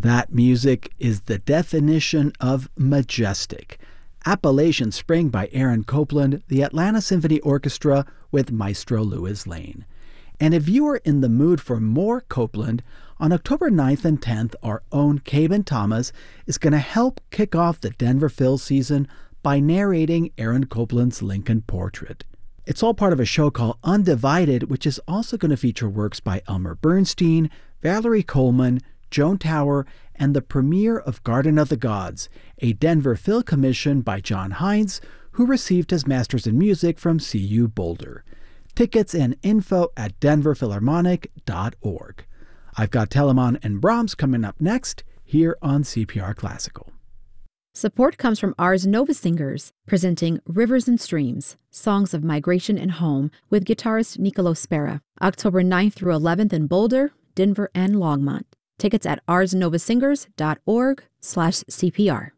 That music is the definition of majestic. Appalachian Spring by Aaron Copland, the Atlanta Symphony Orchestra with Maestro Louis Lane. And if you are in the mood for more Copland, on October 9th and 10th, our own Caben Thomas is going to help kick off the Denver Phil season by narrating Aaron Copland's Lincoln Portrait. It's all part of a show called Undivided, which is also going to feature works by Elmer Bernstein, Valerie Coleman, Joan Tower, and the premiere of Garden of the Gods, a Denver Phil commission by John Hines, who received his master's in music from CU Boulder. Tickets and info at denverphilharmonic.org. I've got Telemann and Brahms coming up next here on CPR Classical. Support comes from Ars Nova Singers, presenting Rivers and Streams, Songs of Migration and Home with guitarist Nicolo Spera, October 9th through 11th in Boulder, Denver, and Longmont. Tickets at arsnovasingers.org/CPR.